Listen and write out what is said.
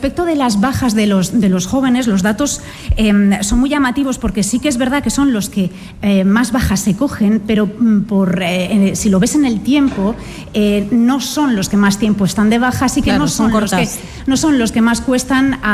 respecto de las bajas de los jóvenes, los datos son muy llamativos porque sí que es verdad que son los que más bajas se cogen, pero si lo ves en el tiempo, no son los que más tiempo están de baja, así que no son los que más cuestan